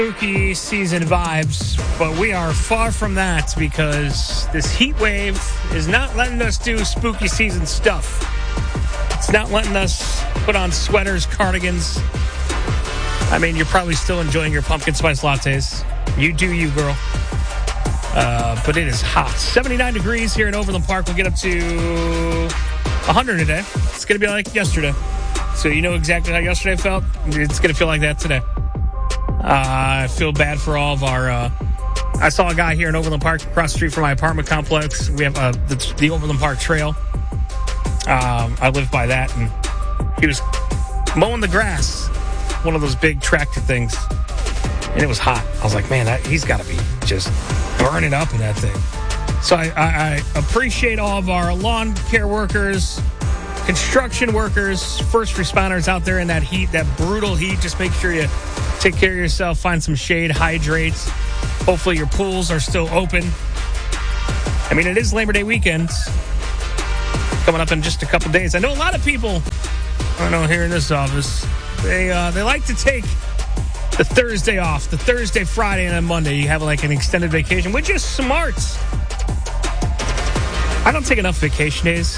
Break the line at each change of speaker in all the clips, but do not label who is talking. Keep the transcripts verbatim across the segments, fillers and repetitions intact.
Spooky season vibes, but we are far from that because this heat wave is not letting us do spooky season stuff. It's not letting us put on sweaters, cardigans. I mean, you're probably still enjoying your pumpkin spice lattes. You do you, girl. Uh, but it is hot. seventy-nine degrees here in Overland Park. We'll get up to one hundred today. It's going to be like yesterday. So you know exactly how yesterday felt. It's going to feel like that today. Uh, I feel bad for all of our... Uh, I saw a guy here in Overland Park across the street from my apartment complex. We have uh, the, the Overland Park Trail. Um, I live by that. And he was mowing the grass. One of those big tractor things. And it was hot. I was like, man, that, he's got to be just burning up in that thing. So I, I, I appreciate all of our lawn care workers, construction workers, first responders out there in that heat, that brutal heat. Just make sure you take care of yourself, find some shade, hydrate. Hopefully your pools are still open. I mean, it is Labor Day weekend coming up in just a couple days. I know a lot of people, I know here in this office, they uh, they like to take the Thursday off, the Thursday, Friday, and then Monday. You have like an extended vacation, which is smart. I don't take enough vacation days.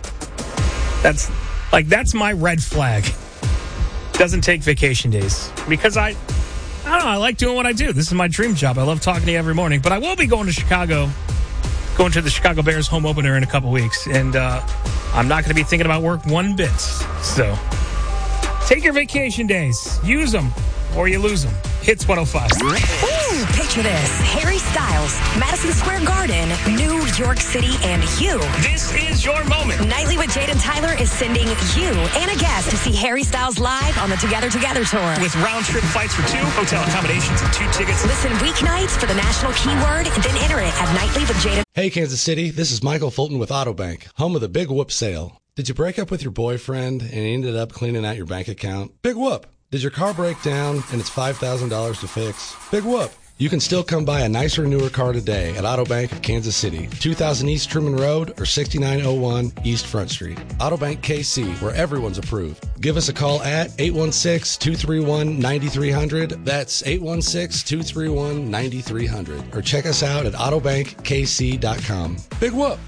That's like, that's my red flag. Doesn't take vacation days. Because I, I don't know, I like doing what I do. This is my dream job. I love talking to you every morning. But I will be going to Chicago, going to the Chicago Bears home opener in a couple weeks. And uh, I'm not going to be thinking about work one bit. So take your vacation days. Use them. Or you lose them. Hits one oh five.
Ooh, picture this. Harry Styles, Madison Square Garden, New York City, and you.
This is your moment.
Nightly with Jade and Tyler is sending you and a guest to see Harry Styles live on the Together Together tour.
With round-trip flights for two, hotel accommodations, and two tickets.
Listen weeknights for the national keyword, then enter it at Nightly with Jade and...
Hey, Kansas City. This is Michael Fulton with Autobank, home of the Big Whoop sale. Did you break up with your boyfriend and he ended up cleaning out your bank account? Big whoop. Did your car break down and it's five thousand dollars to fix? Big whoop. You can still come buy a nicer, newer car today at Autobank of Kansas City, two thousand East Truman Road or sixty-nine oh one East Front Street. Autobank K C, where everyone's approved. Give us a call at eight one six, two three one, nine three zero zero. That's eight one six, two three one, nine three zero zero. Or check us out at autobank k c dot com. Big whoop.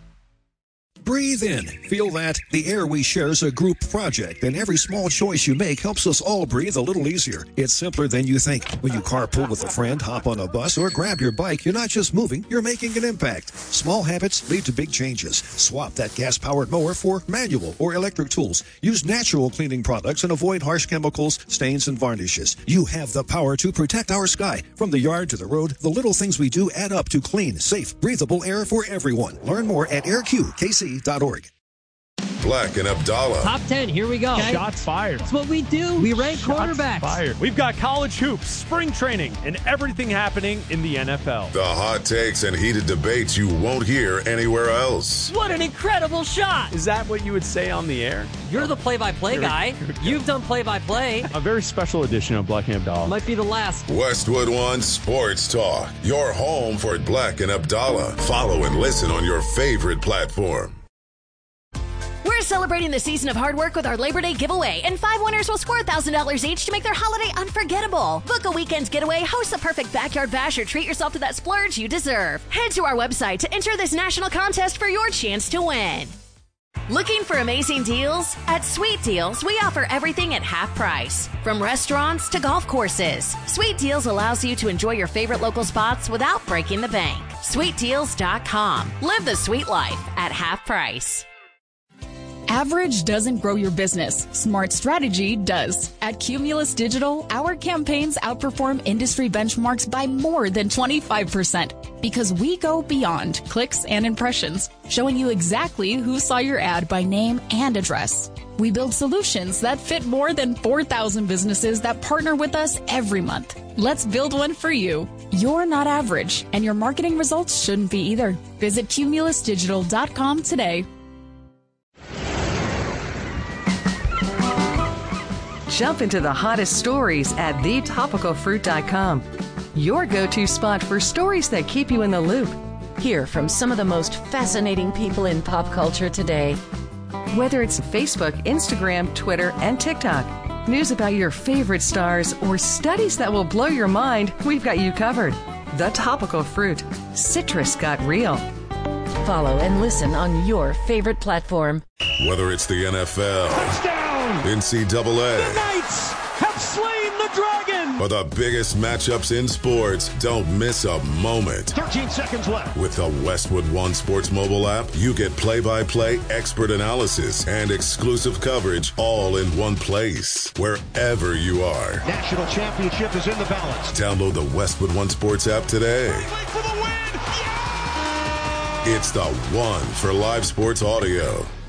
Breathe in. Feel that? The air we share is a group project, and every small choice you make helps us all breathe a little easier. It's simpler than you think. When you carpool with a friend, hop on a bus, or grab your bike, you're not just moving, you're making an impact. Small habits lead to big changes. Swap that gas-powered mower for manual or electric tools. Use natural cleaning products and avoid harsh chemicals, stains, and varnishes. You have the power to protect our sky. From the yard to the road, the little things we do add up to clean, safe, breathable air for everyone. Learn more at air q k c dot org.
Black and Abdallah.
Top ten, here we go.
Okay. Shots fired.
That's what we do. We rank
Shots
quarterbacks.
Fired. We've got college hoops, spring training, and everything happening in the N F L.
The hot takes and heated debates you won't hear anywhere else.
What an incredible shot.
Is that what you would say on the air?
You're the play-by-play guy. You've done play-by-play.
A very special edition of Black and Abdallah.
Might be the last.
Westwood One Sports Talk. Your home for Black and Abdallah. Follow and listen on your favorite platform.
We're celebrating the season of hard work with our Labor Day giveaway, and five winners will score one thousand dollars each to make their holiday unforgettable. Book a weekend's getaway, host a perfect backyard bash, or treat yourself to that splurge you deserve. Head to our website to enter this national contest for your chance to win. Looking for amazing deals? At Sweet Deals, we offer everything at half price. From restaurants to golf courses, Sweet Deals allows you to enjoy your favorite local spots without breaking the bank. sweet deals dot com. Live the sweet life at half price.
Average doesn't grow your business. Smart strategy does. At Cumulus Digital, our campaigns outperform industry benchmarks by more than twenty-five percent because we go beyond clicks and impressions, showing you exactly who saw your ad by name and address. We build solutions that fit more than four thousand businesses that partner with us every month. Let's build one for you. You're not average, and your marketing results shouldn't be either. Visit cumulus digital dot com today.
Jump into the hottest stories at the topical fruit dot com. Your go-to spot for stories that keep you in the loop.
Hear from some of the most fascinating people in pop culture today.
Whether it's Facebook, Instagram, Twitter, and TikTok, News about your favorite stars, or studies that will blow your mind, we've got you covered. The Topical Fruit. Citrus got real.
Follow and listen on your favorite platform.
Whether it's the N F L,
Touchdown!
N C double A,
The Knights have slain the dragon!
or the biggest matchups in sports, don't miss a moment.
thirteen seconds left.
With the Westwood One Sports mobile app, you get play-by-play expert analysis and exclusive coverage all in one place, wherever you are.
National championship is in the balance.
Download the Westwood One Sports app today.
For the win!
It's the one for live sports audio.